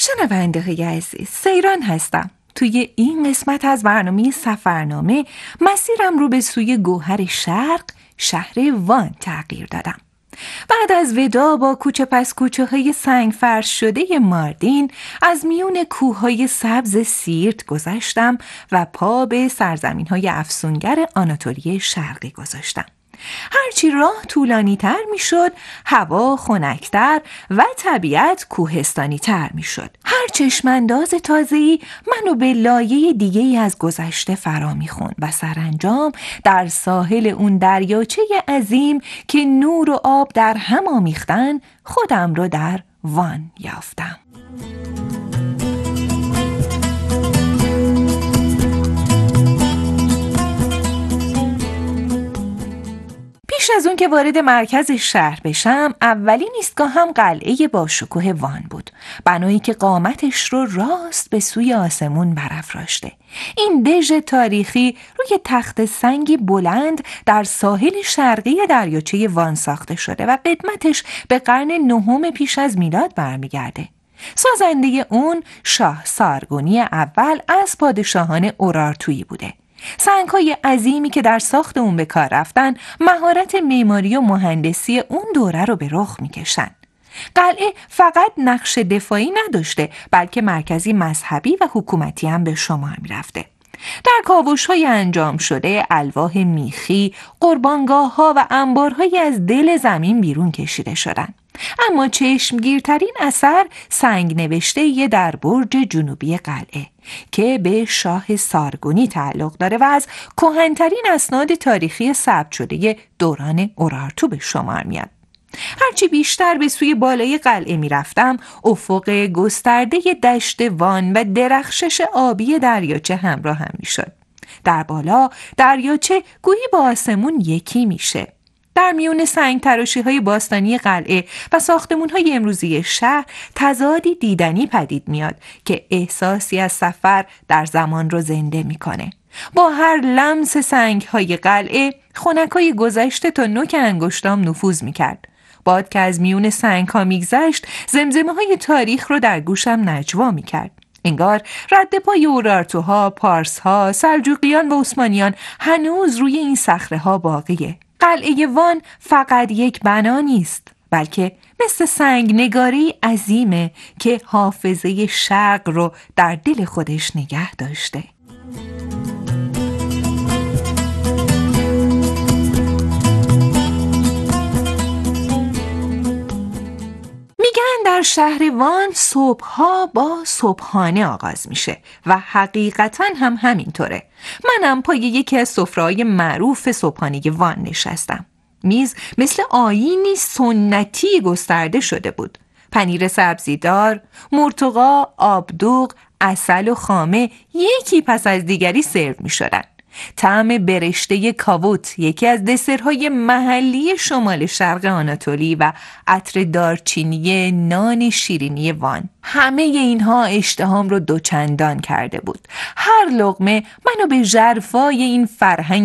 شنونده های عزیز، سیران هستم. توی این قسمت از برنامه سفرنامه مسیرم رو به سوی گوهر شرق، شهر وان تغییر دادم. بعد از ودا با کوچه پس کوچه های سنگ فرش شده ماردین، از میون کوههای سبز سیرت گذشتم و پا به سرزمین های افسونگر آناتولی شرقی گذاشتم. هرچی راه طولانی تر می شد، هوا خنک‌تر و طبیعت کوهستانی تر می شد. هر چشمانداز تازه‌ای منو به لایه دیگه‌ای از گذشته فرا می خوند و سرانجام در ساحل اون دریاچه عظیم که نور و آب در هم آمیختن، خودم رو در وان یافتم. پیش از اون که وارد مرکز شهر بشم، اولین ایستگاهم قلعه باشکوه وان بود. بنایی که قامتش رو راست به سوی آسمون برافراشته. این دژ تاریخی روی تخت سنگی بلند در ساحل شرقی دریاچه وان ساخته شده و قدمتش به قرن 9 پیش از میلاد برمیگرده. سازنده اون شاه سارگونی اول از پادشاهان اورارتویی بوده. سنگ‌های عظیمی که در ساخت اون به کار رفتن، مهارت معماری و مهندسی اون دوره رو به رخ می‌کشن. قلعه فقط نقش دفاعی نداشته، بلکه مرکزی مذهبی و حکومتی هم به شمار می‌رفته. در کاوش‌های انجام شده، الواح میخی، قربانگاه‌ها و انبارهایی از دل زمین بیرون کشیده شدن. اما چشمگیرترین اثر سنگ نوشته در برج جنوبی قلعه که به شاه سارگونی تعلق داره و از کهن‌ترین اسناد تاریخی ثبت شده دوران اورارتو به شمار میاد. هرچی بیشتر به سوی بالای قلعه می رفتم، افق گسترده دشت وان و درخشش آبی دریاچه همراه هم می شد. در بالا دریاچه گویی با آسمون یکی میشه. در میون سنگ تراشی های باستانی قلعه و ساختمون های امروزی شهر تضادی دیدنی پدید میاد که احساسی از سفر در زمان رو زنده میکنه. با هر لمس سنگ های قلعه، خنک های گذشته تا نوک انگشتام نفوذ میکرد. باد که از میون سنگ ها میگذشت، زمزمه های تاریخ رو در گوشم نجوا میکرد. انگار رد پای اورارتوها، پارسها، سلجوقیان و عثمانیان هنوز روی این صخره ها باقیه. قلعه وان فقط یک بنا نیست، بلکه مثل سنگ نگاری عظیمه که حافظه شرق رو در دل خودش نگه داشته. میگن در شهر وان صبحها با صبحانه آغاز میشه و حقیقتاً هم همینطوره. منم پای یکی از سفره‌های معروف صبحانه وان نشستم. میز مثل آیینی سنتی گسترده شده بود. پنیر سبزیدار، مرتقا، آبدوغ، عسل و خامه یکی پس از دیگری سرو می‌شدن. طعم برشته کاووت، یکی از دسرهای محلی شمال شرق آناتولی، و عطر دارچینی نان شیرینی وان، همه اینها اشتهام رو دوچندان کرده بود. هر لقمه منو به ژرفای این فرهنگ